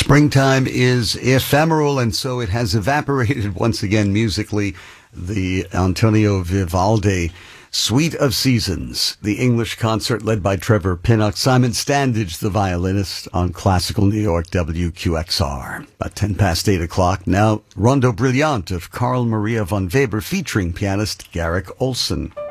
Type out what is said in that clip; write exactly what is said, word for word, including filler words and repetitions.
Springtime is ephemeral, and so it has evaporated once again musically. The Antonio Vivaldi Suite of Seasons, the English concert led by Trevor Pinnock, Simon Standage, the violinist, on Classical New York W Q X R. About ten past eight o'clock. Now, Rondo Brillante of Carl Maria von Weber featuring pianist Garrick Olson.